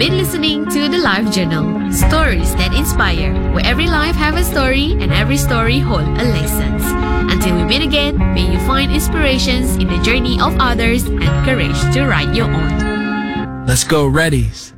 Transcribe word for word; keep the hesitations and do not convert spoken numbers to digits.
been listening to The Life Journal, stories that inspire, where every life have a story and every story hold a lesson. Until we meet again, may you find inspirations in the journey of others and courage to write your own. Let's go, Reddies.